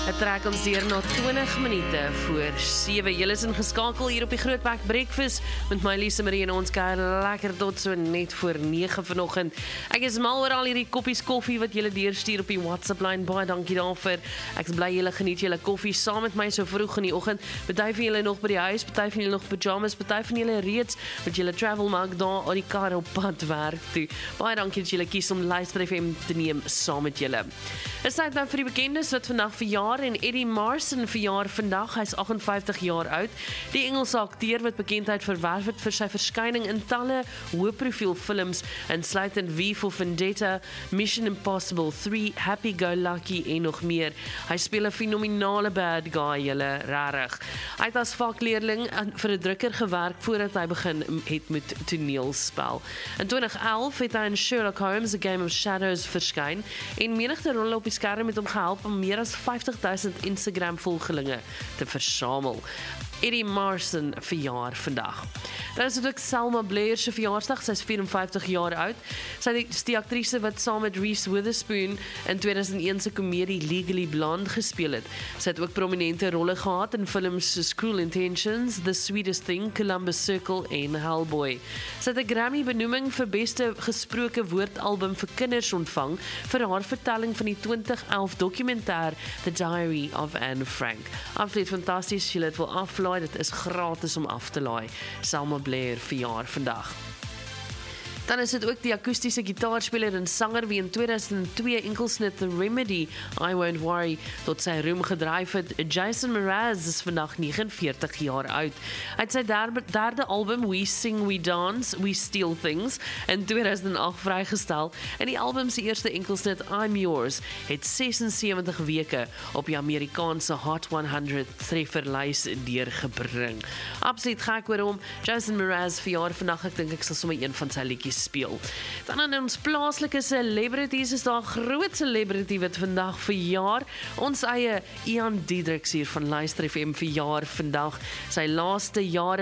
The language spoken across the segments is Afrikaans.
Het trek ons deur na 20 minute voor 7. Julle is ingeskakel hier op die Grootbek Breakfast met my Lise Marie en ons kuier lekker tot so net voor 9 vanoggend. Ek is mal oor al hierdie koppies koffie wat julle deurstuur op die WhatsApp lyn. Baie dankie daarvoor. Ek is bly julle geniet julle koffie saam met my so vroeg in die oggend. Party van julle nog by die huis, party van julle nog pyjamas, party van julle reeds met julle travel mug daar aan die kar op pad werk toe. Baie dankie dat julle kies om Luister FM te neem saam met julle. Dit is tyd nou vir die bekendes wat vandag verjaar en Eddie Marsan verjaar vandag. Hy is 58 jaar oud. Die Engelse akteur wat bekendheid verwerf het vir sy verskyning in talle hoëprofiel films insluitend V for Vendetta, Mission Impossible 3, Happy Go Lucky en nog meer. Hy speel 'n fenominale bad guy, julle regtig. Hy het as vakleerling vir 'n drukker gewerk voordat hy begin het met toneelspel. In 2011 het hy in Sherlock Holmes, A Game of Shadows verskyn en menigte rolle op die skerm het hom gehelp om meer as 50.000 Instagram-volgelinge te versamel. Eddie Marsan verjaar vandag. Dan is dit ook Selma Blair se verjaarsdag, sy is 54 jaar oud. Sy is die aktrise wat saam met Reese Witherspoon in 2001 se komedie Legally Blonde gespeel het. Sy het ook prominente rolle gehad in films soos Cruel Intentions, The Sweetest Thing, Columbus Circle en Hellboy. Sy het 'n Grammy-benoeming vir beste gesproke woordalbum vir kinders ontvang vir haar vertelling van die 2011 dokumentêr The Diary of Anne Frank. Absoluut fantasties, julle het wil aflaai. Dit is gratis om af te laai. Selma Blair verjaar vandag. Dan is dit ook die akoestiese gitaarspeler en sanger wie in 2002 enkelsnit The Remedy, I Won't Worry, tot sy roem gedryf het. Jason Mraz is vandag 49 jaar oud. Hy het sy derde album We Sing, We Dance, We Steal Things in 2008 vrygestel en die album se eerste enkelsnit I'm Yours het 76 weke op die Amerikaanse Hot 100 trefferlys deurgebring. Absoluut gek oor hom. Jason Mraz verjaar vandag. Ek dink ek sal sommer een van sy liedjies speel. Dan aan ons plaaslike celebrities is daar 'n groot celebrity wat vandag verjaar. Ons eie Ian Diedriks hier van Luister FM verjaar vandag. Sy laaste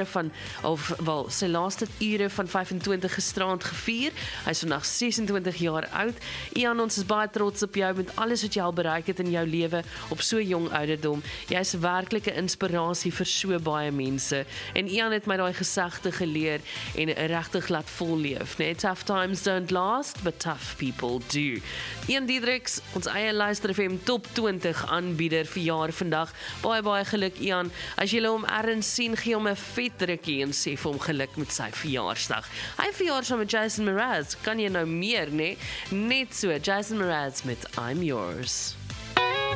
ure van 25 gisterand gevier. Hy is vandag 26 jaar oud. Ian, ons is baie trots op jou met alles wat jy al bereik het in jou lewe op so jong ouderdom. Jy is werklik 'n inspirasie vir so baie mense. En Ian het my daai gesegde geleer en regtig laat volleef. Tough times don't last, but tough people do. Ian Diedriks, ons eie Luister FM top 20 aanbieder verjaar vandag. Baie geluk Ian. As jy hom ergens sien, gee hom 'n vet drukkie en sê vir hom geluk met sy verjaarsdag. Hy verjaar saam met Jason Mraz. Kan jy nou meer, né? Net so, Jason Mraz met I'm Yours.